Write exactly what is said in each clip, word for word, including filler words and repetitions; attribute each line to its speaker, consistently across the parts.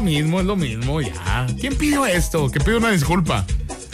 Speaker 1: lo mismo, es lo mismo, ya. ¿Quién pidió esto? Que pido una disculpa.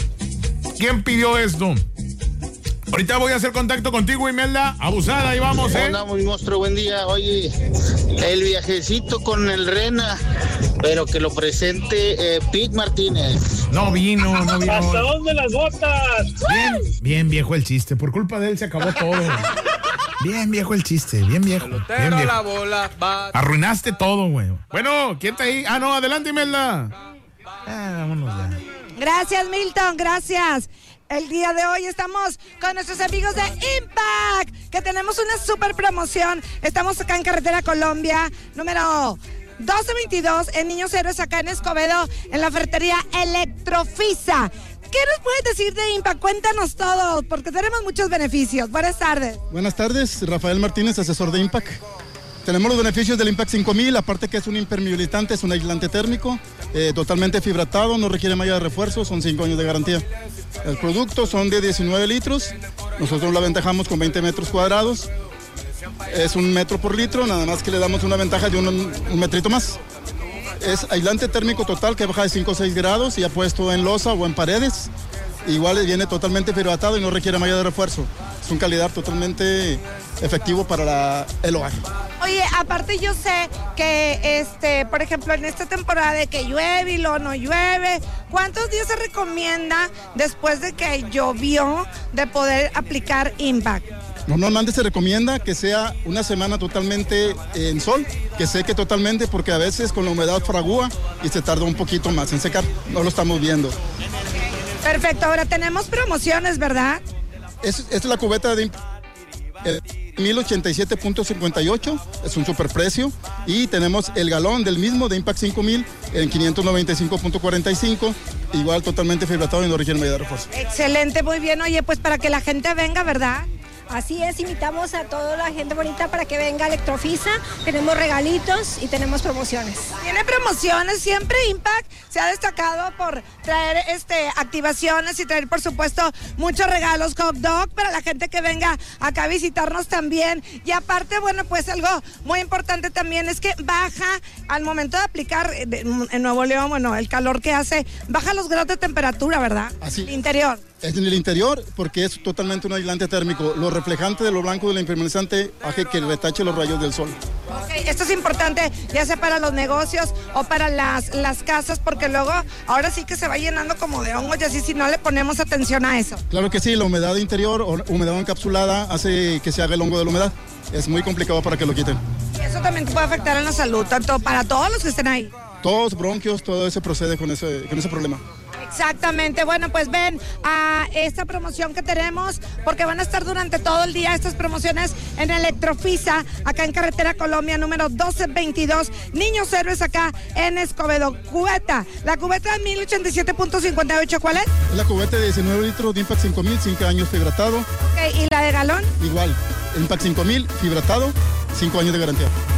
Speaker 1: ¿Quién pidió esto? Ahorita voy a hacer contacto contigo, Imelda. Abusada, ahí vamos, ¿eh?
Speaker 2: Hola, mi monstruo, buen día. Oye, el viajecito con el Rena, pero que lo presente eh, Pete Martínez.
Speaker 1: No vino, no vino.
Speaker 3: ¿Hasta dónde las botas?
Speaker 1: Bien, bien viejo el chiste. Por culpa de él se acabó todo. Bien viejo el chiste, bien viejo. Bien viejo.
Speaker 4: La bola, va.
Speaker 1: Arruinaste todo, güey. Bueno, ¿quién está ahí? Ah, no, adelante, Imelda. Ah, vámonos ya.
Speaker 5: Gracias, Milton, gracias. El día de hoy estamos con nuestros amigos de Impact, que tenemos una super promoción. Estamos acá en Carretera Colombia, número doce veintidós, en Niños Héroes, acá en Escobedo, en la ferretería Electrofisa. ¿Qué nos puedes decir de Impact? Cuéntanos todo, porque tenemos muchos beneficios. Buenas tardes.
Speaker 6: Buenas tardes, Rafael Martínez, asesor de Impact. Tenemos los beneficios del Impact cinco mil, aparte que es un impermeabilizante, es un aislante térmico, eh, totalmente fibratado, no requiere malla de refuerzo, son cinco años de garantía. El producto son de diecinueve litros, nosotros lo aventajamos con veinte metros cuadrados, es un metro por litro, nada más que le damos una ventaja de un, un metrito más. Es aislante térmico total que baja de cinco a seis grados y ha puesto en losa o en paredes. Igual viene totalmente fibratado y no requiere malla de refuerzo. Es una calidad totalmente efectivo para la, el hogar.
Speaker 5: Oye, aparte yo sé que, este, por ejemplo, en esta temporada de que llueve y luego no llueve, ¿cuántos días se recomienda después de que llovió de poder aplicar Impact?
Speaker 6: Normalmente se recomienda que sea una semana totalmente en sol, que seque totalmente, porque a veces con la humedad fragúa y se tarda un poquito más en secar. No lo estamos viendo.
Speaker 5: Perfecto, ahora tenemos promociones, ¿verdad?
Speaker 6: Es, es la cubeta de el mil ochenta y siete punto cincuenta y ocho, es un superprecio, y tenemos el galón del mismo de Impact cinco mil en quinientos noventa y cinco punto cuarenta y cinco, igual totalmente fibratado y no requiere medida de refuerzo.
Speaker 5: Excelente, muy bien. Oye, pues para que la gente venga, ¿verdad?
Speaker 7: Así es, invitamos a toda la gente bonita para que venga a Electrofisa. Tenemos regalitos y tenemos promociones.
Speaker 5: Tiene promociones, siempre Impact se ha destacado por traer este activaciones y traer, por supuesto, muchos regalos, hot dog para la gente que venga acá a visitarnos también. Y aparte, bueno, pues algo muy importante también es que baja al momento de aplicar en Nuevo León, bueno, el calor que hace, baja los grados de temperatura, ¿verdad?
Speaker 6: Así.
Speaker 5: El interior.
Speaker 6: Es en el interior porque es totalmente un aislante térmico. Lo reflejante de lo blanco del impermeabilizante hace que retache los rayos del sol.
Speaker 5: Okay, esto es importante, ya sea para los negocios o para las, las casas, porque luego ahora sí que se va llenando como de hongos y así si no le ponemos atención a eso.
Speaker 6: Claro que sí, la humedad interior o humedad encapsulada hace que se haga el hongo de la humedad. Es muy complicado para que lo quiten.
Speaker 5: Y eso también puede afectar en la salud, tanto para todos los que estén ahí.
Speaker 6: Todos, bronquios, todo eso procede con ese, con ese problema.
Speaker 5: Exactamente, bueno, pues ven a esta promoción que tenemos, porque van a estar durante todo el día estas promociones en Electrofisa, acá en Carretera Colombia, número doce veintidós, Niños Héroes, acá en Escobedo. Cubeta, la cubeta de mil ochenta y siete punto cincuenta y ocho, ¿cuál es?
Speaker 6: Es la cubeta de diecinueve litros de Impact cinco mil, cinco años fibratado.
Speaker 5: Ok, ¿y la de galón?
Speaker 6: Igual, Impact cinco mil, fibratado, cinco años de garantía.